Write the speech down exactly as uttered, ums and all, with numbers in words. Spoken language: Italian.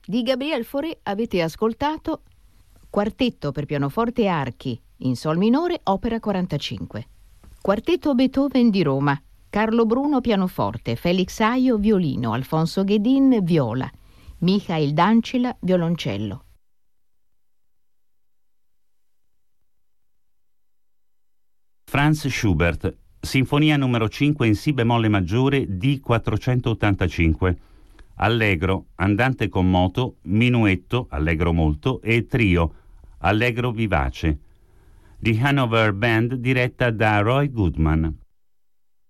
Di Gabriel Fauré avete ascoltato Quartetto per pianoforte e archi in sol minore, opera quarantacinque. Quartetto Beethoven di Roma, Carlo Bruno pianoforte, Felix Aio violino, Alfonso Ghedin viola, Michael Dancila violoncello. Franz Schubert, Sinfonia numero cinque in Si bemolle maggiore D quattrocentottantacinque. Allegro, andante con moto, minuetto, allegro molto, e trio, allegro vivace. The Hanover Band diretta da Roy Goodman.